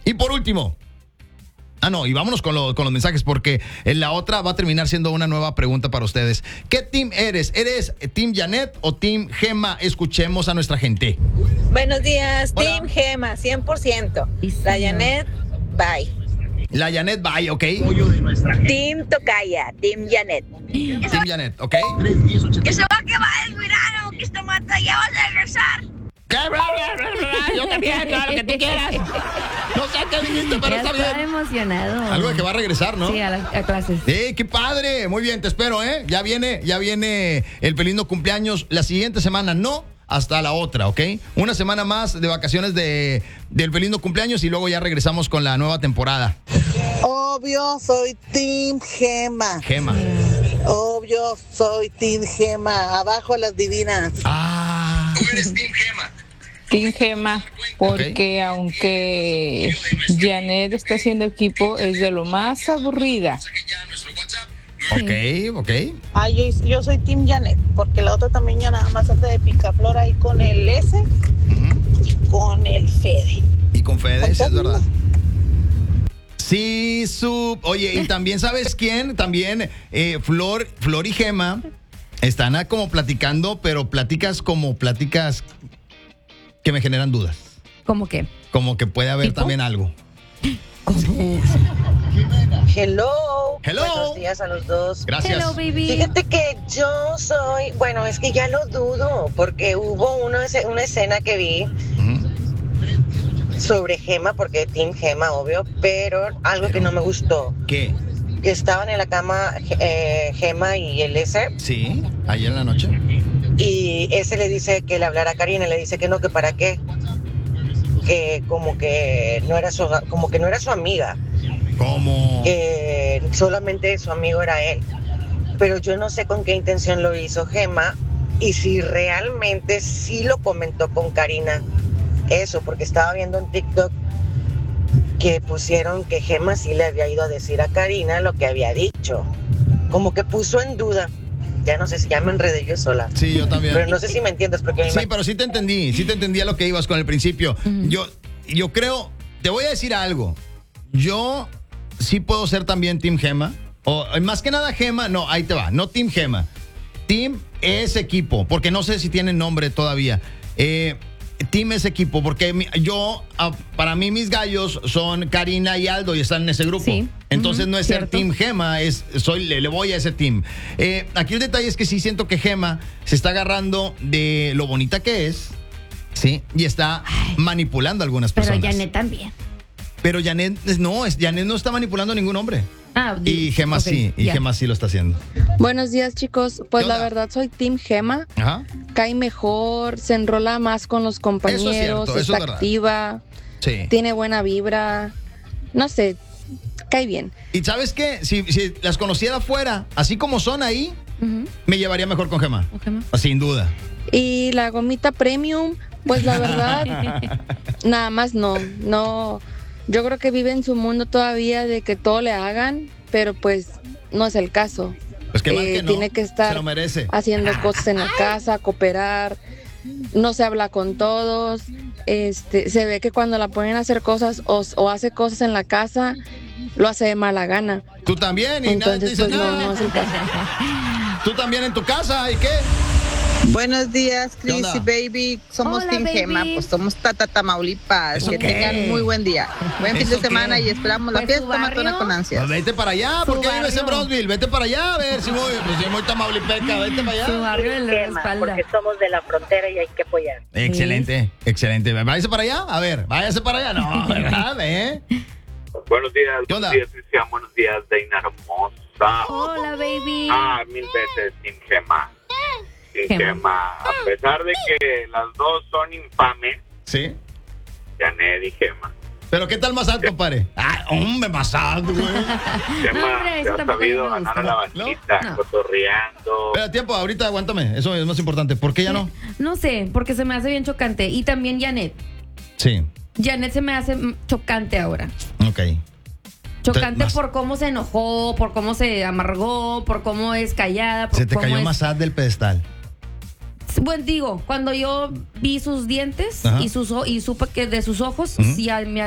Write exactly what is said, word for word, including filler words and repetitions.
Y por último, ah, no, y vámonos con, lo, con los mensajes porque en la otra va a terminar siendo una nueva pregunta para ustedes. ¿Qué team eres? ¿Eres Team Janet o Team Gema? Escuchemos a nuestra gente. Buenos días, Hola. Team Gema, cien por ciento. Sí, La señor. Janet, bye. La Janet, bye, ¿ok? Team Tocaya, Team Janet. Team Janet, ¿ok? Que se va a quemar el verano, que esta mata ya va a regresar. ¿Qué? Yo también, claro, que tú quieras. No sé qué dijiste, pero Ya está está bien. emocionado. Algo de que va a regresar, ¿no? Sí, a, la- a clases. ¡Eh, qué padre! Muy bien, te espero, ¿eh? Ya viene, ya viene el feliz no cumpleaños. La siguiente semana no, hasta la otra, ¿ok? Una semana más de vacaciones de, del feliz no cumpleaños y luego ya regresamos con la nueva temporada. Obvio, soy Team Gema. Gema. Obvio, soy Team Gema. Abajo las divinas. Ah. Tú eres Team Gema. Team Gema, porque aunque Janet está haciendo equipo, es de lo más aburrida. Ok, ok. Ah, yo, yo soy Team Janet, porque la otra también ya nada más anda de picaflor ahí con el S y con el Fede. Y con Fede, sí, es verdad. Sí, su... Oye, y también, ¿sabes quién? También eh, Flor, Flor y Gema están ah, como platicando, pero pláticas como pláticas que me generan dudas. ¿Cómo qué? Como que puede haber ¿Tipo? también algo. Hello. Hello. Buenos días a los dos. Gracias. Hello, baby. Fíjate que yo soy, bueno, es que ya lo dudo, porque hubo una, una escena que vi Ujú. sobre Gema, porque Team Gema, obvio, pero algo que no me gustó, ¿Qué? que estaban en la cama eh, Gema y el S, Sí, ayer en la noche. y ese le dice que le hablara a Karina, le dice que no, que para qué, que como que no era su, como que no era su amiga, ¿Cómo? que solamente su amigo era él. Pero yo no sé con qué intención lo hizo Gema y si realmente sí lo comentó con Karina eso, porque estaba viendo en TikTok que pusieron que Gema sí le había ido a decir a Karina lo que había dicho, como que puso en duda. Ya no sé si ya me enredé yo sola. Sí, yo también. Pero no sé si me entiendes porque me Sí, pero sí te entendí, sí te entendí a lo que ibas con el principio. Yo, yo creo, te voy a decir algo. Yo sí puedo ser también Team Gema. O más que nada Gema, no, ahí te va, no Team Gema. Team es equipo, porque no sé si tienen nombre todavía. Eh, Team es equipo, porque mi- yo, ah, para mí mis gallos son Karina y Aldo y están en ese grupo. Sí. Entonces Ujú, no es ser cierto. Team Gema, es, soy, le, le voy a ese team. Eh, aquí el detalle es que sí siento que Gema se está agarrando de lo bonita que es, sí, y está manipulando a algunas Pero personas. Janet también. Pero Janet, no, es, Janet no está manipulando a ningún hombre. Ah, Y Gema ok, sí, y ya. Gema sí lo está haciendo. Buenos días, chicos. Pues ¿Qué la onda? verdad soy Team Gema. Ajá. Cae mejor, se enrola más con los compañeros, cierto, eso es está verdad. activa, Sí. tiene buena vibra. No sé, cae bien. Y ¿sabes qué? Si, si las conociera afuera, así como son ahí, Ujú. me llevaría mejor con Gema. ¿Con Gema? Sin duda. Y la gomita premium, pues la verdad, nada más no, no. Yo creo que vive en su mundo todavía de que todo le hagan, pero pues no es el caso. Pues qué mal Eh, que no. tiene que estar Se lo merece. haciendo cosas en la casa, cooperar, no se habla con todos, este, se ve que cuando la ponen a hacer cosas o, o hace cosas en la casa, lo hace de mala gana. Tú también, y nadie te Entonces, dice pues no, nada. no es el caso. Tú también en tu casa, ¿y qué? Buenos días, ¿Qué onda? Chrissy Baby. Somos Hola, Team baby. Gema, pues somos Tata Tamaulipas. ¿Eso Que qué? tengan muy buen día. Buen fin ¿Eso de semana qué? y esperamos la Pues, ¿su fiesta matona barrio? con ansias. Pues vete para allá, Su porque vives en barrio. Brosville. Vete para allá, a ver si muy, pues, si muy tamaulipeca, vete para Su allá. barrio de la Gema, espalda. porque somos de la frontera y hay que apoyar. Excelente, excelente. Váyase para allá, a ver, váyase para allá. No, ¿verdad? ¿Eh? Buenos días, ¿Qué onda? buenos días, Cristian. Buenos días, Deina Hermosa. Hola, baby. Ah, mil veces sin Gema. Sin Gema. Gema. A pesar de que las dos son infames, Sí. Janet y Gema. Pero ¿qué tal más alto, compadre? Ah, hombre, más alto, güey. Gema No, hombre, se eso ha tampoco sabido me ganar a gusta. la vaquita, No. cotorreando. Espera, tiempo, ahorita aguántame. Eso es más importante. ¿Por qué ya no? No sé, porque se me hace bien chocante. Y también Janet. Sí. Janet se me hace mm, chocante ahora. Ok. Chocante Más- por cómo se enojó, por cómo se amargó, por cómo es callada. Por Se te cómo cayó es... más del pedestal. Bueno, digo, cuando yo vi sus dientes Ajá. y, sus, o- y supe que de sus ojos, Ujú. sí a- me